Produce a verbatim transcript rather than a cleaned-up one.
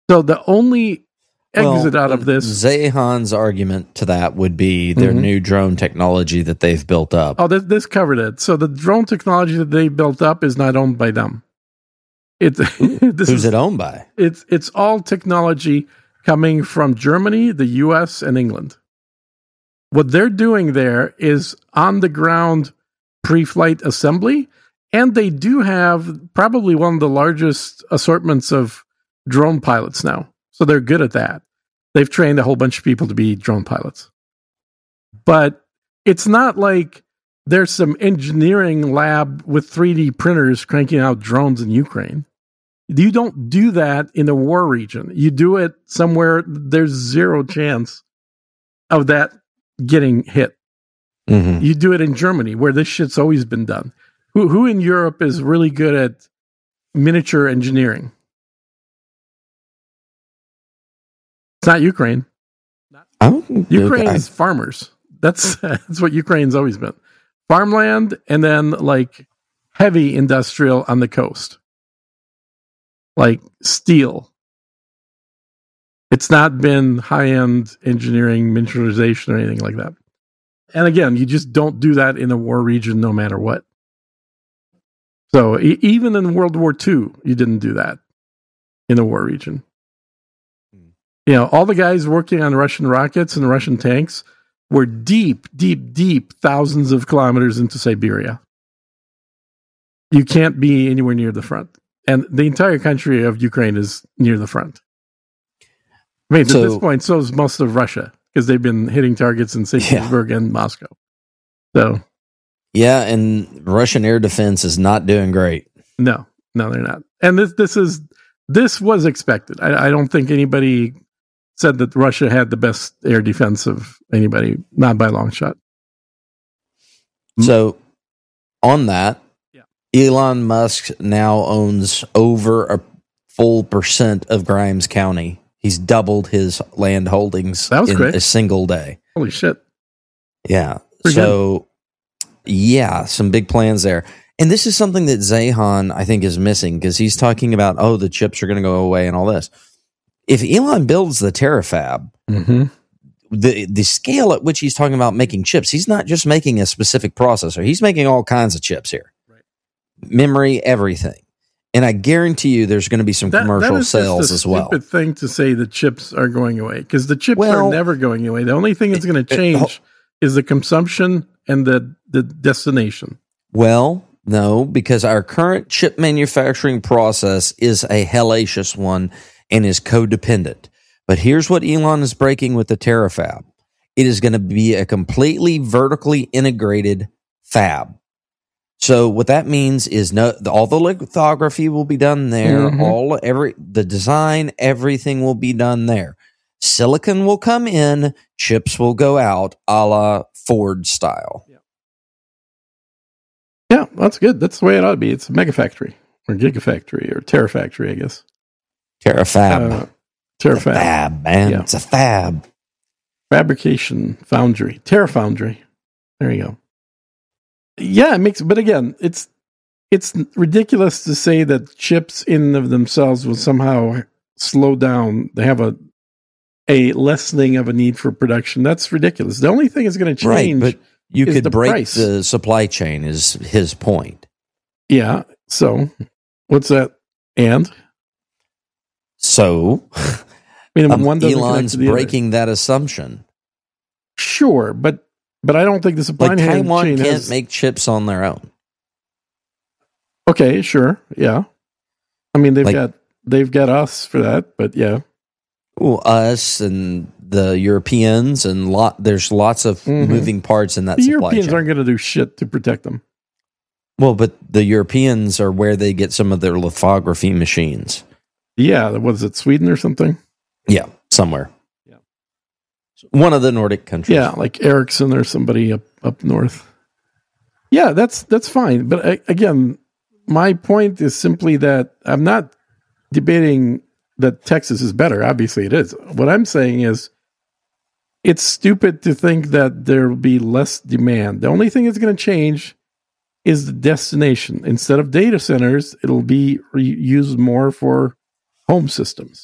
So the only exit well, out of this, Zehan's argument to that would be their Mhm. new drone technology that they've built up. oh, this, this covered it. So the drone technology that they built up is not owned by them. It, this Who's is, it owned by? It's it's all technology coming from Germany, the U S, and England. What they're doing there is on the ground pre-flight assembly, and they do have probably one of the largest assortments of drone pilots now. So they're good at that. They've trained a whole bunch of people to be drone pilots. But it's not like there's some engineering lab with three D printers cranking out drones in Ukraine. You don't do that in a war region. You do it somewhere there's zero chance of that getting hit. Mm-hmm. You do it in Germany, where this shit's always been done. Who who in Europe is really good at miniature engineering? It's not Ukraine. Ukraine is farmers. That's that's what Ukraine's always been. Farmland, and then like heavy industrial on the coast. Like steel. It's not been high-end engineering, miniaturization, or anything like that. And again, you just don't do that in a war region no matter what. So e- even in World War Two, you didn't do that in a war region. You know, all the guys working on Russian rockets and Russian tanks were deep, deep, deep thousands of kilometers into Siberia. You can't be anywhere near the front. And the entire country of Ukraine is near the front. I mean, so, at this point, so is most of Russia, because they've been hitting targets in Saint Petersburg yeah. and Moscow. So, yeah, and Russian air defense is not doing great. No, no, they're not. And this this is this was expected. I, I don't think anybody said that Russia had the best air defense of anybody, not by a long shot. So, on that, yeah. Elon Musk now owns over a full percent of Grimes County. He's doubled his land holdings that was in great. a single day. Holy shit. Yeah. Pretty so, good. yeah, some big plans there. And this is something that Zehan, I think, is missing, because he's talking about, oh, the chips are going to go away and all this. If Elon builds the Terafab, mm-hmm. the the scale at which he's talking about making chips, he's not just making a specific processor. He's making all kinds of chips here. Right. Memory, everything. And I guarantee you there's going to be some that, commercial that is sales just a as well. Stupid thing to say the chips are going away, because the chips well, are never going away. The only thing that's going to change it, is the consumption and the, the destination. Well, no, because our current chip manufacturing process is a hellacious one and is codependent. But here's what Elon is breaking with the Terafab. It is going to be a completely vertically integrated fab. So what that means is no, all the lithography will be done there. Mm-hmm. All every the design, everything will be done there. Silicon will come in, chips will go out, a la Ford style. Yeah, yeah, that's good. That's the way it ought to be. It's a mega factory or gigafactory or terafactory, I guess. Terafab. Uh, terafab. It's a fab, man. Yeah. It's a fab. Fabrication foundry. Terrafoundry. There you go. Yeah, it makes, but again, it's it's ridiculous to say that chips in of themselves will somehow slow down. They have a a lessening of a need for production. That's ridiculous. The only thing that's going to change, right, but you is could the break price. The supply chain. Is his point? Yeah. So, what's that? And so, I mean, um, one doesn't Elon's connect to the breaking other. that assumption. Sure, but. But I don't think the supply like chain Taiwan can't has... make chips on their own. Okay, sure, yeah. I mean, they've like, got they've got us for that, but yeah. Well, us and the Europeans and lot. There's lots of mm-hmm. moving parts in that. The supply Europeans chain. aren't going to do shit to protect them. Well, but the Europeans are where they get some of their lithography machines. Yeah, was it Sweden or something? Yeah, somewhere. One of the Nordic countries. Yeah, like Ericsson or somebody up, up north. Yeah, that's that's fine. But I, again, my point is simply that I'm not debating that Texas is better. Obviously it is. What I'm saying is it's stupid to think that there will be less demand. The only thing that's going to change is the destination. Instead of data centers, it'll be re- used more for home systems.